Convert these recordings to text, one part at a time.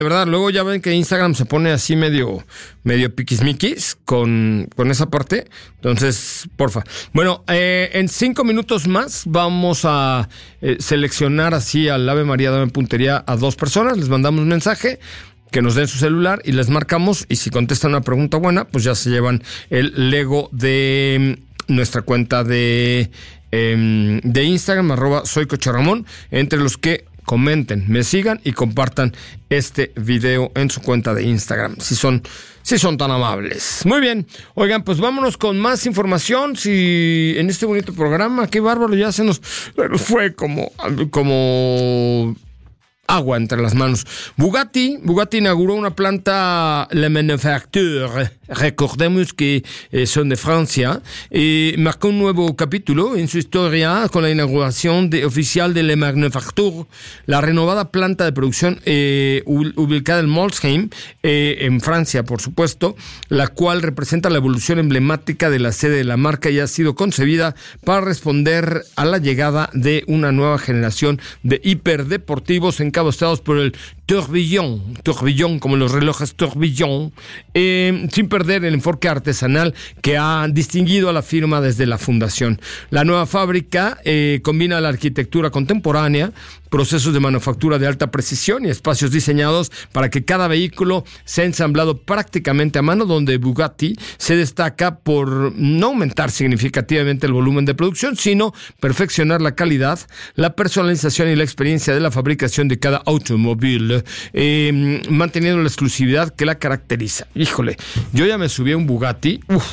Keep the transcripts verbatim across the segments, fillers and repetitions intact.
De verdad, luego ya ven que Instagram se pone así medio, medio piquismiquis con, con esa parte. Entonces, porfa. Bueno, eh, en cinco minutos más vamos a eh, seleccionar así al Ave María Dame Puntería a dos personas. Les mandamos un mensaje, que nos den su celular y les marcamos. Y si contestan una pregunta buena, pues ya se llevan el Lego de nuestra cuenta de, eh, de Instagram, arroba soy Coche Ramón, entre los que comenten, me sigan y compartan este video en su cuenta de Instagram, si son, si son tan amables. Muy bien, oigan, pues vámonos con más información. Si en este bonito programa, qué bárbaro, ya se nos fue como, como agua entre las manos. Bugatti, Bugatti inauguró una planta La Manufacture, recordemos que eh, son de Francia, y marcó un nuevo capítulo en su historia con la inauguración de, oficial de La Manufacture, la renovada planta de producción eh, ubicada en Molsheim, eh, en Francia, por supuesto, la cual representa la evolución emblemática de la sede de la marca y ha sido concebida para responder a la llegada de una nueva generación de hiperdeportivos encabezados por el tourbillon, tourbillon como los relojes tourbillon, eh, sin perder el enfoque artesanal que ha distinguido a la firma desde la fundación. La nueva fábrica eh, combina la arquitectura contemporánea, procesos de manufactura de alta precisión y espacios diseñados para que cada vehículo sea ensamblado prácticamente a mano, donde Bugatti se destaca por no aumentar significativamente el volumen de producción, sino perfeccionar la calidad, la personalización y la experiencia de la fabricación de cada automóvil, eh, manteniendo la exclusividad que la caracteriza. Híjole, yo ya me subí a un Bugatti, uff,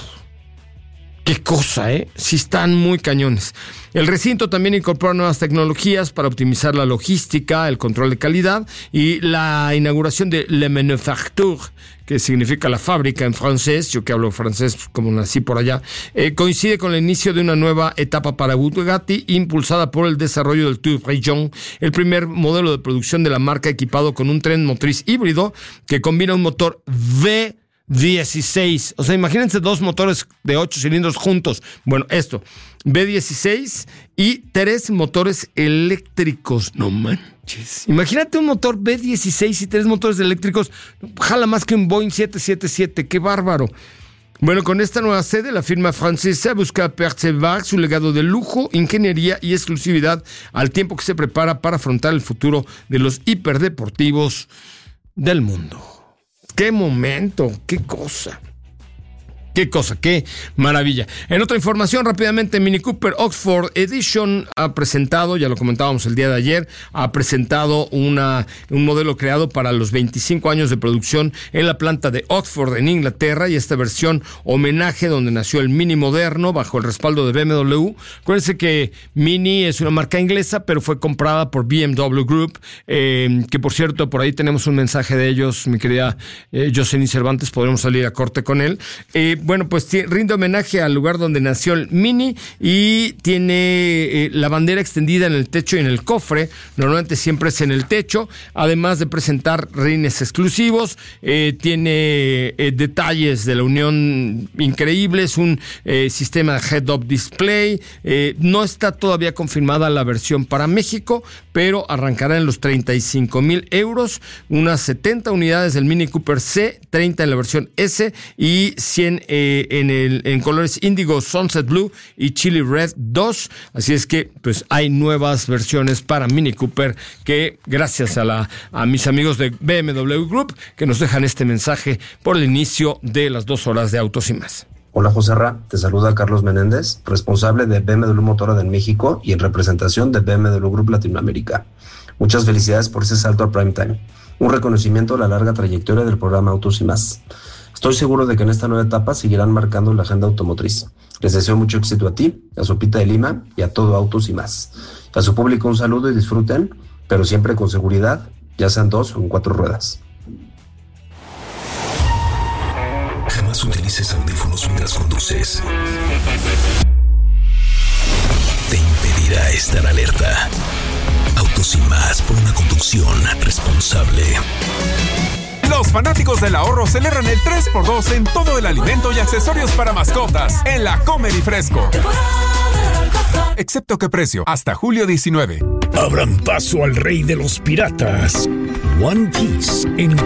qué cosa, ¿eh? Sí están muy cañones. El recinto también incorpora nuevas tecnologías para optimizar la logística, el control de calidad y la inauguración de La Manufacture, que significa la fábrica en francés, yo que hablo francés como nací por allá, eh, coincide con el inicio de una nueva etapa para Bugatti, impulsada por el desarrollo del Tourbillon, el primer modelo de producción de la marca equipado con un tren motriz híbrido que combina un motor V dieciséis, o sea, imagínense dos motores de ocho cilindros juntos. Bueno, esto, V dieciséis y tres motores eléctricos. No manches. Imagínate un motor V dieciséis y tres motores eléctricos. Jala más que un Boeing siete siete siete. ¡Qué bárbaro! Bueno, con esta nueva sede, la firma francesa busca preservar su legado de lujo, ingeniería y exclusividad al tiempo que se prepara para afrontar el futuro de los hiperdeportivos del mundo. ¡Qué momento! ¡Qué cosa! ¡Qué cosa! ¡Qué maravilla! En otra información, rápidamente, Mini Cooper Oxford Edition ha presentado, ya lo comentábamos el día de ayer, ha presentado una, un modelo creado para los veinticinco años de producción en la planta de Oxford, en Inglaterra, y esta versión homenaje donde nació el Mini moderno bajo el respaldo de B M W. Acuérdense que Mini es una marca inglesa, pero fue comprada por B M W Group, eh, que por cierto, por ahí tenemos un mensaje de ellos, mi querida eh, Jocelyn Cervantes, podremos salir a corte con él. Eh, Bueno, pues t- rinde homenaje al lugar donde nació el Mini y tiene eh, la bandera extendida en el techo y en el cofre. Normalmente siempre es en el techo, además de presentar rines exclusivos. Eh, tiene eh, detalles de la unión increíbles, un eh, sistema de head-up display. Eh, no está todavía confirmada la versión para México, pero arrancará en los treinta y cinco mil euros. Unas setenta unidades del Mini Cooper C, treinta en la versión S y cien eh, en, el, en colores índigo, Sunset Blue y Chili Red dos. Así es que pues hay nuevas versiones para Mini Cooper que gracias a, la, a mis amigos de B M W Group que nos dejan este mensaje por el inicio de las dos horas de Autos y Más. Hola José Ra, te saluda Carlos Menéndez, responsable de B M W Motorrad en México y en representación de B M W Group Latinoamérica. Muchas felicidades por ese salto al prime time, un reconocimiento a la larga trayectoria del programa Autos y Más. Estoy seguro de que en esta nueva etapa seguirán marcando la agenda automotriz. Les deseo mucho éxito a ti, a Sopita de Lima y a todo Autos y Más. A su público un saludo y disfruten, pero siempre con seguridad, ya sean dos o en cuatro ruedas. Jamás utilices audífonos mientras conduces. Te impedirá estar alerta. Autos y Más, por una conducción responsable. Los fanáticos del ahorro celebran el tres por dos en todo el alimento y accesorios para mascotas en la Comer y Fresco. Excepto que precio, hasta julio diecinueve. Abran paso al rey de los piratas. One Piece en